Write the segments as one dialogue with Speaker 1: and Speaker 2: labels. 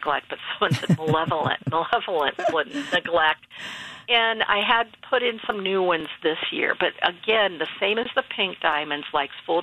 Speaker 1: neglect, but someone said malevolent neglect. And I had put in some new ones this year. But again, the same as the pink diamonds, likes full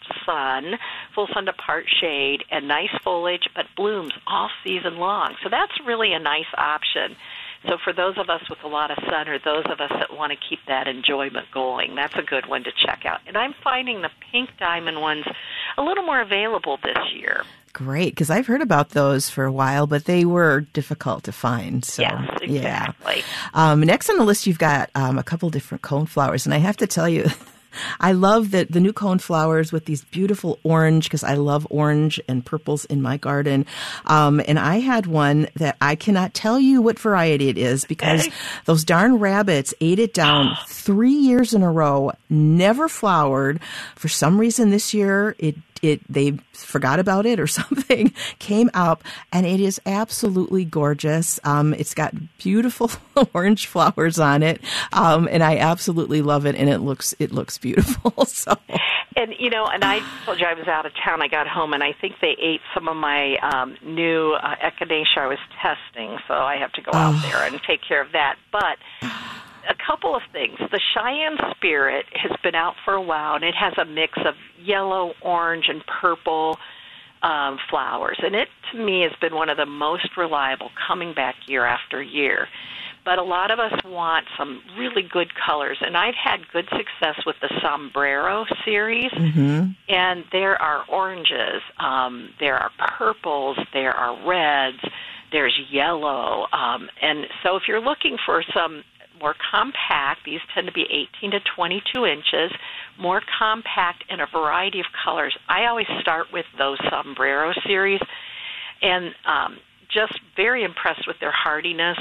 Speaker 1: sun to part shade, and nice foliage, but blooms all season long. So that's really a nice option. So for those of us with a lot of sun, or those of us that want to keep that enjoyment going, that's a good one to check out. And I'm finding the pink diamond ones a little more available this year.
Speaker 2: Great, because I've heard about those for a while, but they were difficult to find. So,
Speaker 1: yes, exactly.
Speaker 2: Yeah. Next on the list, you've got a couple different coneflowers, and I have to tell you, I love the new coneflowers with these beautiful orange, because I love orange and purples in my garden. And I had one that I cannot tell you what variety it is, because those darn rabbits ate it down 3 years in a row, never flowered. For some reason this year, they forgot about it or something, came up, and it is absolutely gorgeous. It's got beautiful orange flowers on it, and I absolutely love it, and it looks beautiful. So. And
Speaker 1: I told you I was out of town. I got home, and I think they ate some of my new echinacea I was testing, so I have to go out there and take care of that. But a couple of things. The Cheyenne Spirit has been out for a while, and it has a mix of yellow, orange, and purple flowers. And it, to me, has been one of the most reliable, coming back year after year. But a lot of us want some really good colors, and I've had good success with the Sombrero series, and there are oranges, there are purples, there are reds, there's yellow, and so if you're looking for some more compact, these tend to be 18 to 22 inches, more compact, and a variety of colors. I always start with those Sombrero series, and just very impressed with their hardiness.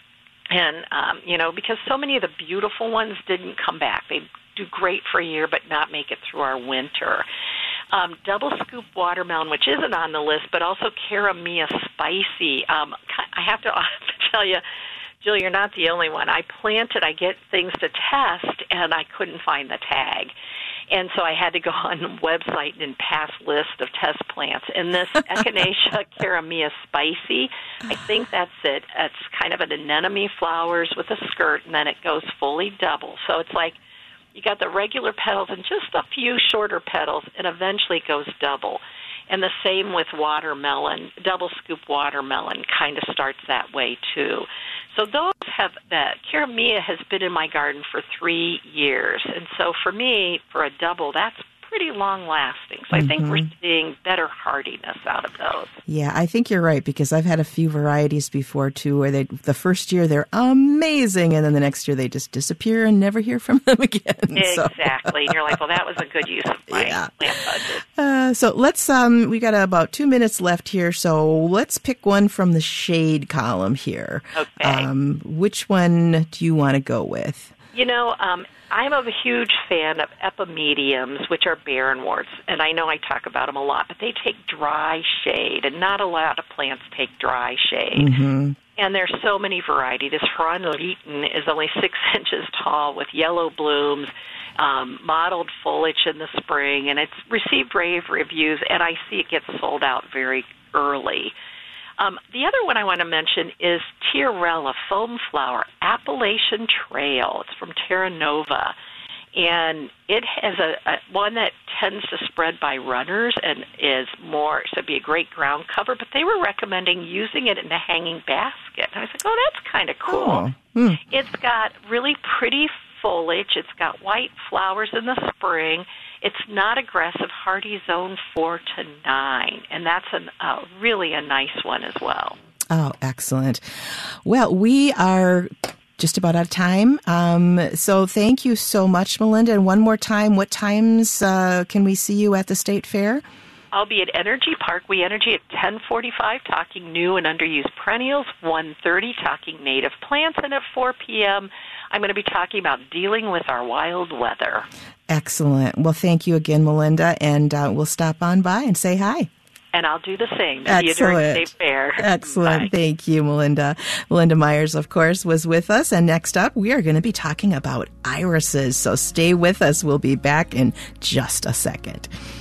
Speaker 1: And, because so many of the beautiful ones didn't come back. They do great for a year, but not make it through our winter. Double Scoop Watermelon, which isn't on the list, but also Caramia Spicy. I have to tell you, Jill, you're not the only one. I get things to test, and I couldn't find the tag. And so I had to go on the website and pass list of test plants. And this Echinacea Caramia Spicy, I think that's it. It's kind of an anemone flowers with a skirt, and then it goes fully double. So it's like you got the regular petals and just a few shorter petals, and eventually it goes double. And the same with watermelon. Double Scoop Watermelon kind of starts that way, too. So that Caramia has been in my garden for 3 years. And so for me, for a double, that's pretty long-lasting. So I think we're seeing better hardiness out of those.
Speaker 2: Yeah, I think you're right, because I've had a few varieties before, too, where the first year they're amazing, and then the next year they just disappear and never hear from them again.
Speaker 1: Exactly. And you're like, well, that was a good use of my plant budget.
Speaker 2: So let's, we got about 2 minutes left here, so let's pick one from the shade column here.
Speaker 1: Okay.
Speaker 2: Which one do you want to go with?
Speaker 1: I'm a huge fan of epimediums, which are barrenworts, and I know I talk about them a lot, but they take dry shade, and not a lot of plants take dry shade. And there's so many varieties. This Frauenleiten is only 6 inches tall with yellow blooms, mottled foliage in the spring, and it's received rave reviews, and I see it gets sold out very early. The other one I want to mention is Tiarella Foam Flower Appalachian Trail. It's from Terra Nova, and it has a one that tends to spread by runners and is more, so it'd be a great ground cover, but they were recommending using it in a hanging basket. And I was like, oh, that's kind of cool. It's got really pretty foliage. It's got white flowers in the spring. It's not aggressive, hardy zone 4 to 9, and that's really a nice one as well.
Speaker 2: Oh, excellent. Well, we are just about out of time, so thank you so much, Melinda. And one more time, what times can we see you at the State Fair?
Speaker 1: I'll be at Energy Park. We Energy at 10:45, talking new and underused perennials, 1:30, talking native plants, and at 4 p.m., I'm going to be talking about dealing with our wild weather. Excellent. Well, thank you again, Melinda, and we'll stop on by and say hi. And I'll do the same. Excellent. State Fair. Excellent. Bye. Thank you, Melinda. Melinda Myers, of course, was with us. And next up, we are going to be talking about irises. So stay with us. We'll be back in just a second.